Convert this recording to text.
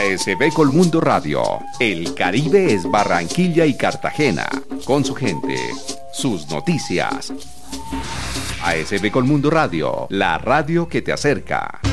ASB Colmundo Radio. El Caribe es Barranquilla y Cartagena. Con su gente, sus noticias. ASB Colmundo Radio, la radio que te acerca.